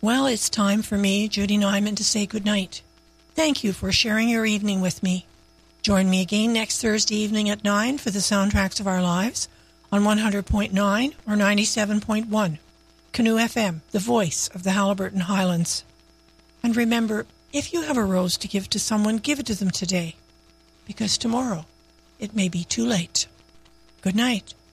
Well, it's time for me, Judy Nyman, to say goodnight. Thank you for sharing your evening with me. Join me again next Thursday evening at 9 for the Soundtracks of Our Lives on 100.9 or 97.1. Canoe FM, the voice of the Haliburton Highlands. And remember, if you have a rose to give to someone, give it to them today, because tomorrow it may be too late. Good night.